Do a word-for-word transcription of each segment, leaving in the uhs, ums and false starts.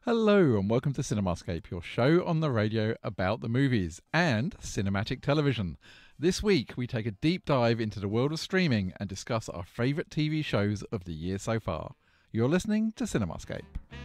Hello and welcome to Cinemascape, your show on the radio about the movies and cinematic television. This week we take a deep dive into the world of streaming and discuss our favourite T V shows of the year so far. You're listening to Cinemascape.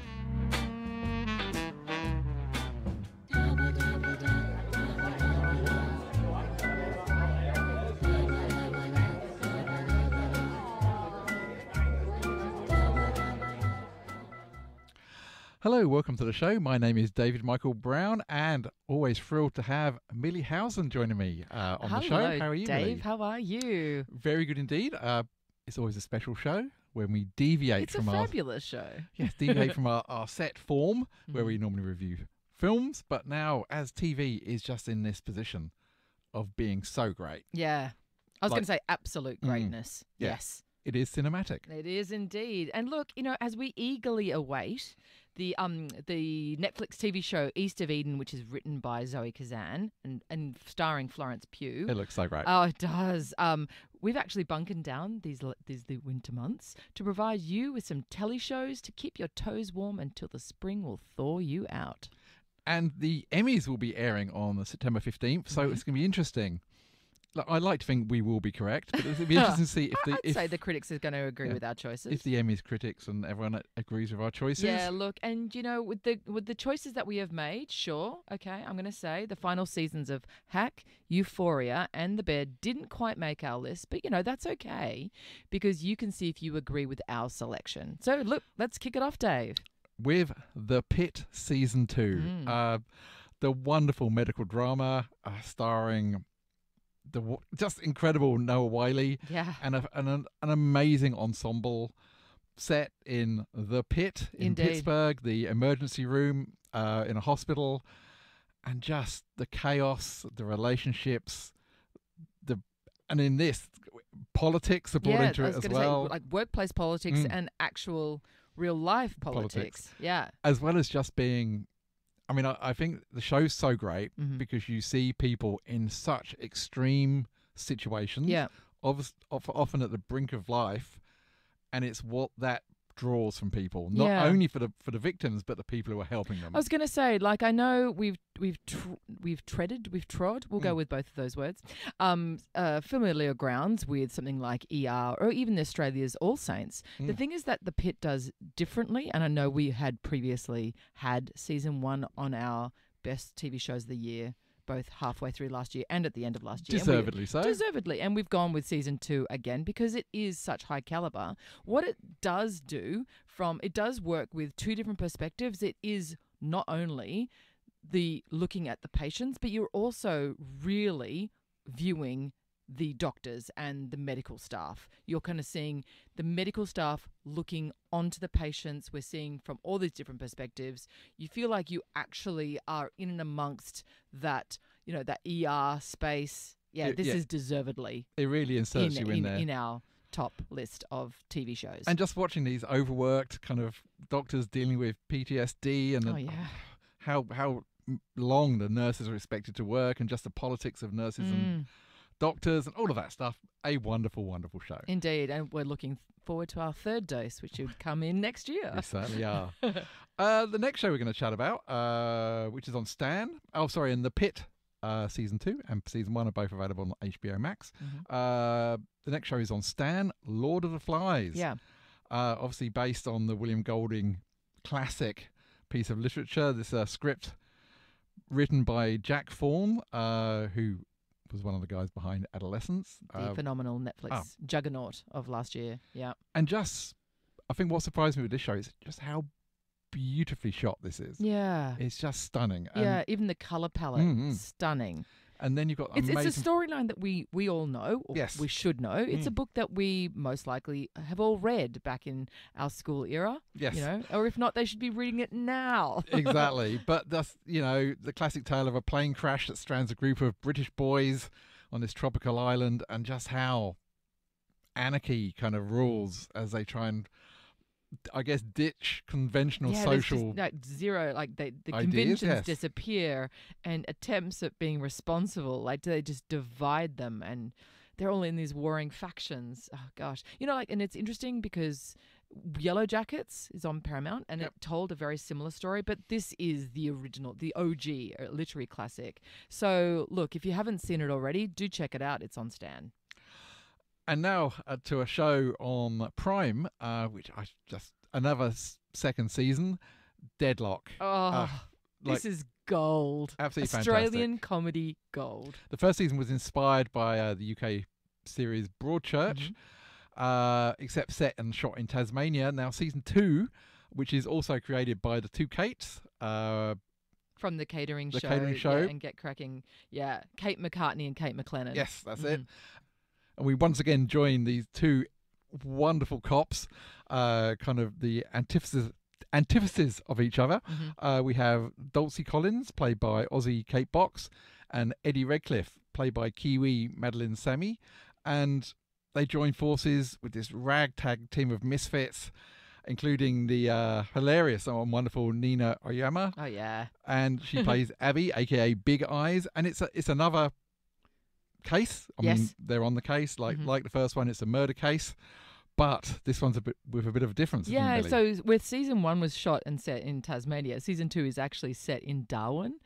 Hello, welcome to the show. My name is David Michael Brown and always thrilled to have Millie Howson joining me uh, on Hello, the show. How are you, Dave? Millie? How are you? Very good indeed. Uh, it's always a special show when we deviate It's from a our fabulous show. yes, deviate from our, our set form where Mhm. we normally review films, but now as T V is just in this position of being so great, Yeah. I was Like- going to say absolute Mm. greatness. Yeah. Yes. it is cinematic. It is indeed. And look, you know, as we eagerly await the um the Netflix T V show East of Eden, which is written by Zoe Kazan and, and starring Florence Pugh. It looks so great. Oh, it does. Um, we've actually bunkered down these l- these the winter months to provide you with some telly shows to keep your toes warm until the spring will thaw you out. And the Emmys will be airing on September fifteenth, so Mhm. it's going to be interesting. Like, I like to think we will be correct, but it'll be interesting to see if the I'd if, say the critics are going to agree yeah, with our choices. if the Emmys critics and everyone agrees with our choices. Yeah, look, and you know, with the with the choices that we have made, sure, okay, I'm going to say the final seasons of Hack, Euphoria, and The Bear didn't quite make our list, but you know that's okay because you can see if you agree with our selection. So look, let's kick it off, Dave. With The Pit Season two, Mm. uh, the wonderful medical drama uh, starring the w- just incredible Noah Wyle Yeah, and, a, and an, an amazing ensemble set in the pit in Indeed. Pittsburgh, the emergency room uh, in a hospital, and just the chaos, the relationships, the and in this politics are brought yeah. into I it was as gonna well, say like workplace politics Mm. and actual real life politics. Politics. Yeah, as well as just being. I mean, I, I think the show's so great Mhm. because you see people in such extreme situations, yeah. of, of, often at the brink of life, and it's what that draws from people, not Yeah. only for the for the victims, but the people who are helping them. I was going to say, like, I know we've we've tr- we've treaded, we've trod. We'll go Mm. with both of those words. Um, uh, familiar grounds with something like E R or even Australia's All Saints. The Mm. thing is that the Pit does differently, and I know we had previously had season one on our best T V shows of the year, both halfway through last year and at the end of last year. And we- Deservedly so. Deservedly. And we've gone with season two again because it is such high caliber. What it does do from it does work with two different perspectives. It is not only the looking at the patients, but you're also really viewing the doctors and the medical staff. You're kind of seeing the medical staff looking onto the patients. We're seeing from all these different perspectives. You feel like you actually are in and amongst that, you know, that E R space. Yeah, Yeah, this yeah. is deservedly It really inserts in, you in, in, there. in our top list of T V shows. And just watching these overworked kind of doctors dealing with P T S D and oh, the- yeah. how how long the nurses are expected to work, and just the politics of nurses and Mm, doctors and all of that stuff. A wonderful, wonderful show. indeed. And we're looking forward to our third dose, which should come in next year. We certainly are. uh, the next show we're going to chat about, uh, which is on Stan. Oh, sorry, in The Pit, uh, season two and season one are both available on H B O Max. Mhm. Uh, the next show is on Stan, Lord of the Flies. Yeah. Uh, obviously based on the William Golding classic piece of literature. This uh, script written by Jack Thorne, uh, who was one of the guys behind Adolescence. The Uh, phenomenal Netflix oh. juggernaut of last year. Yeah. and just, I think what surprised me with this show is just how beautifully shot this is. Yeah. It's just stunning. And, Yeah, even the color palette, Mm, mm. stunning. and then you've got It's, amazing... it's a storyline that we, we all know, or Yes. we should know. It's a Mm. book that we most likely have all read back in our school era, yes. you know, or if not, they should be reading it now. Exactly. But that's, you know, the classic tale of a plane crash that strands a group of British boys on this tropical island, and just how anarchy kind of rules as they try and, I guess, ditch conventional yeah, there's social... just, like zero, like they, the ideas, conventions yes. disappear, and attempts at being responsible, like they just divide them, and they're all in these warring factions. Oh gosh, you know, like, and it's interesting because Yellow Jackets is on Paramount, and Yep. it told a very similar story, but this is the original, the O G, uh, literary classic. So, look, if you haven't seen it already, do check it out. It's on Stan. And now uh, to a show on Prime, uh, which I just another s- second season, Deadlock. Oh, Uh, like, this is gold. absolutely Australian fantastic. comedy gold. The first season was inspired by uh, the U K series Broadchurch, Mhm. uh, except set and shot in Tasmania. Now season two, which is also created by the two Kates, uh, From the catering The show. catering show. Yeah, and Get Cracking. Yeah, Kate McCartney and Kate McLennan. yes, that's Mhm. it. And we once again join these two wonderful cops, uh, kind of the antithesis antithesis of each other. Mhm. Uh, we have Dulcie Collins, played by Aussie Kate Box, and Eddie Redcliffe, played by Kiwi Madeline Sammy. And they join forces with this ragtag team of misfits, including the uh, hilarious and wonderful Nina Oyama. Oh, yeah. And she plays Abby, aka Big Eyes. And it's a, it's another case. I mean, Yes. they're on the case. Like Mhm. like the first one, it's a murder case. But this one's a bit with a bit of a difference. isn't it, Yeah, Billy? so with season one was shot and set in Tasmania, season two is actually set in Darwin.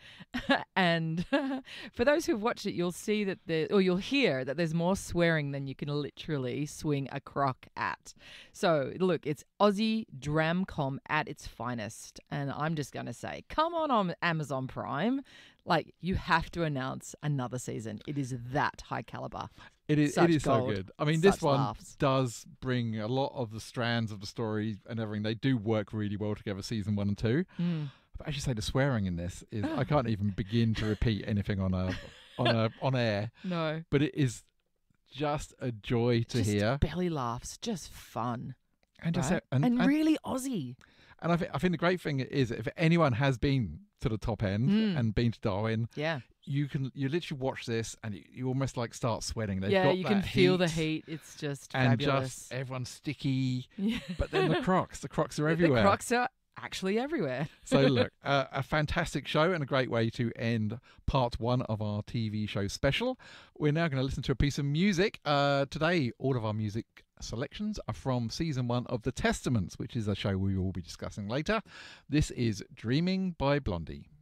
And for those who've watched it, you'll see that there, or you'll hear that there's more swearing than you can literally swing a crock at. So look, it's Aussie Dramcom at its finest. And I'm just going to say, come on on Amazon Prime. Like, you have to announce another season. It is that high caliber. It is. Such It is so gold. good. I mean, this Such one laughs. does bring a lot of the strands of the story and everything. They do work really well together, season one and two. Mm. But as you say, the swearing in this is I can't even begin to repeat anything on a on a on air. No. But it is just a joy to Just hear, belly laughs, just fun. and just right? and, and, and, really Aussie. and I think I think the great thing is if anyone has been to the top end Mm. and been to Darwin, Yeah. you can you literally watch this and you, you almost like start sweating. They've yeah, got you that can feel the heat heat. It's just and fabulous. just everyone's sticky. yeah. But then the Crocs, the Crocs are The everywhere. Crocs are actually everywhere. So look, uh, a fantastic show and a great way to end part one of our T V show special. We're now going to listen to a piece of music. Uh, today, all of our music selections are from season one of The Testaments, which is a show we will be discussing later. This is Dreaming by Blondie.